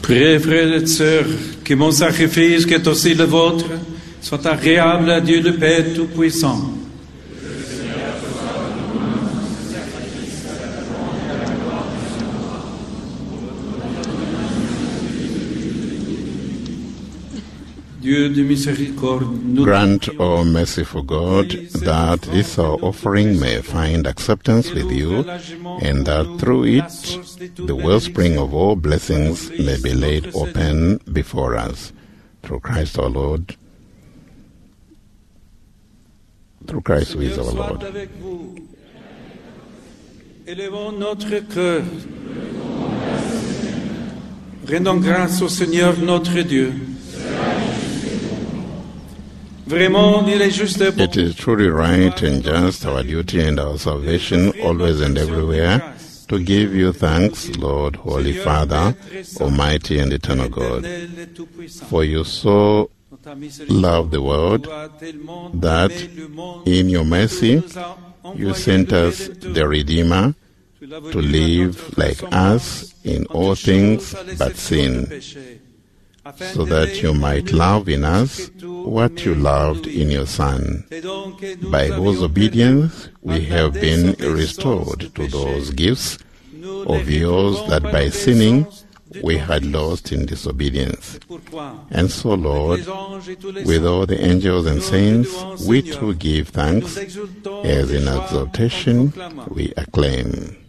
Priez, frères et sœurs, que mon sacrifice, qui est aussi le vôtre, soit agréable à Dieu le Père Tout-Puissant. Dieu de miséricorde, nous Grant, O merciful God, that this our offering may find acceptance with you, and that through it the wellspring of all blessings may be laid open before us. Through Christ our Lord. Through Christ who is our Lord. avec vous. Élevons notre cœur. Rendons grâce au Seigneur notre Dieu. Vraiment, il est juste et bon. It is truly right and just, our duty and our salvation, always and everywhere, to give you thanks, Lord, Holy Father, Almighty and Eternal God. For you so loved the world that in your mercy you sent us the Redeemer to live like us in all things but sin, so that you might love in us what you loved in your Son. By whose obedience we have been restored to those gifts of yours that by sinning we had lost in disobedience. And so, Lord, with all the angels and saints, we too give thanks, as in exaltation we acclaim.